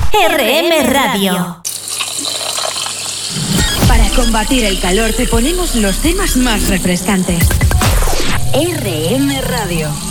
RM Radio. Para combatir el calor te ponemos los temas más refrescantes. RM Radio.